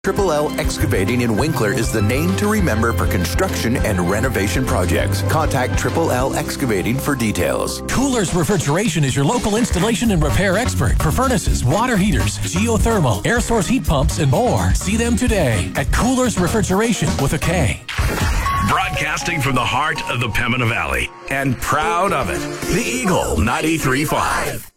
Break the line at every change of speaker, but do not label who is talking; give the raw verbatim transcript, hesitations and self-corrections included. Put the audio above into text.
Triple L Excavating in Winkler is the name to remember for construction and renovation projects. Contact Triple L Excavating for details.
Coolers Refrigeration is your local installation and repair expert for furnaces, water heaters, geothermal, air source heat pumps, and more. See them today at Coolers Refrigeration with a K.
Broadcasting from the heart of the Pembina Valley and proud of it, the Eagle ninety-three point five.